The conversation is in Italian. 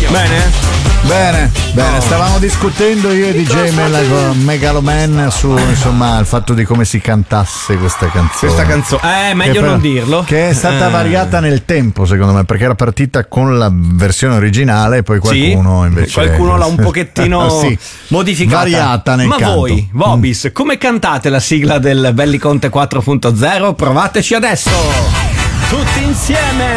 Bene, stavamo discutendo io e DJ Megaloman su insomma il fatto di come si cantasse questa canzone. Meglio non dirlo. Che è stata variata nel tempo, secondo me, perché era partita con la versione originale e poi qualcuno invece. Qualcuno l'ha un pochettino modificata. Variata nel canto. Ma voi, Vobis, come cantate la sigla del Belli Conte 4.0? Provateci adesso! Tutti insieme!